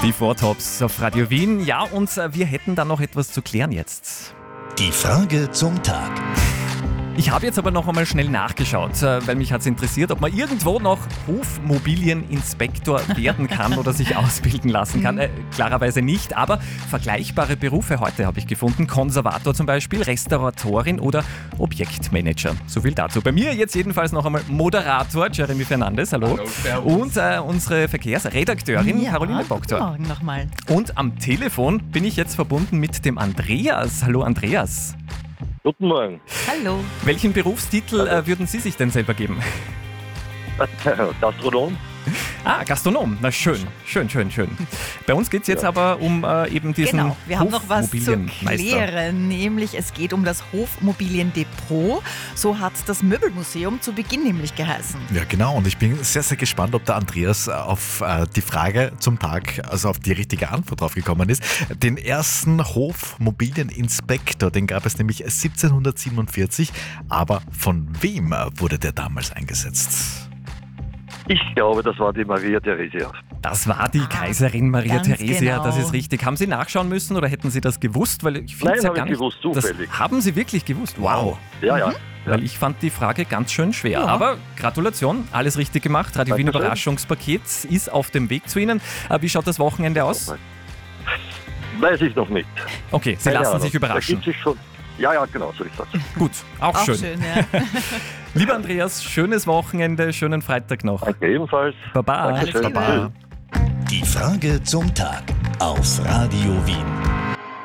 Die Four Tops auf Radio Wien. Ja, und wir hätten da noch etwas zu klären jetzt. Die Frage zum Tag. Ich habe jetzt aber noch einmal schnell nachgeschaut, weil mich hat es interessiert, ob man irgendwo noch Hofmobilieninspektor werden kann oder sich ausbilden lassen kann. Klarerweise nicht, aber vergleichbare Berufe heute habe ich gefunden. Konservator zum Beispiel, Restauratorin oder Objektmanager. So viel dazu. Bei mir jetzt jedenfalls noch einmal Moderator Jeremy Fernandes, hallo. Und unsere Verkehrsredakteurin Caroline Bogdor. Guten Morgen nochmal. Und am Telefon bin ich jetzt verbunden mit dem Andreas. Hallo Andreas. Guten Morgen. Hallo. Welchen Berufstitel würden Sie sich denn selber geben? Gastronom? Gastronom. Na schön. Bei uns geht es jetzt aber um eben diesen Genau, wir haben noch was zu Hofmobilienmeister. klären, nämlich es geht um das Hofmobiliendepot. So hat das Möbelmuseum zu Beginn nämlich geheißen. Ja, genau. Und ich bin sehr, sehr gespannt, ob der Andreas auf die Frage zum Tag, also auf die richtige Antwort drauf gekommen ist. Den ersten Hofmobilieninspektor, den gab es nämlich 1747. Aber von wem wurde der damals eingesetzt? Ich glaube, das war die Maria Theresia. Das war die Kaiserin Maria ganz Theresia, genau. das ist richtig. Haben Sie nachschauen müssen oder hätten Sie das gewusst? Weil ich Nein, find's ja habe gar ich nicht. gewusst, zufällig. Das haben Sie wirklich gewusst? Wow. Ja. Weil ich fand die Frage ganz schön schwer. Ja. Aber Gratulation, alles richtig gemacht. Radio Wien Dankeschön. Überraschungspaket ist auf dem Weg zu Ihnen. Wie schaut das Wochenende aus? Weiß ich noch nicht. Okay, Sie Keine lassen Ahnung. sich überraschen. Da gibt sich schon. Ja, genau, so ist das. Gut, auch schön. ja. Lieber Andreas, schönes Wochenende, schönen Freitag noch. Danke ebenfalls. Baba. Dankeschön. Alles Liebe. Die Frage zum Tag auf Radio Wien.